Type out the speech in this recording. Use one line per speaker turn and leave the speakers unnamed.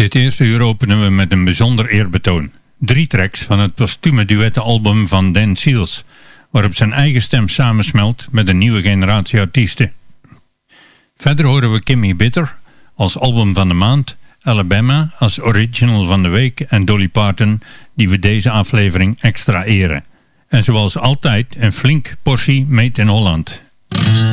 Dit eerste uur openen we met een bijzonder eerbetoon. 3 tracks van het postume duettenalbum van Dan Seals, waarop zijn eigen stem samensmelt met een nieuwe generatie artiesten. Verder horen we Kimmy Bitter als album van de maand, Alabama als original van de week en Dolly Parton, die we deze aflevering extra eren. En zoals altijd een flink portie Made in Holland.